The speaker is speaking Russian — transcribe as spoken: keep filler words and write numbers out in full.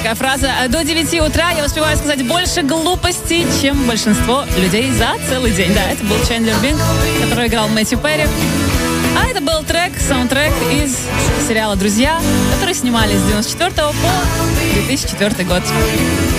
такая фраза. До девяти утра я успеваю сказать больше глупостей, чем большинство людей за целый день. Да, это был Чендлер Бинг, который играл Мэтью Перри. А это был трек, саундтрек из сериала «Друзья», который снимали с девяносто четвёртого по две тысячи четвёртый год.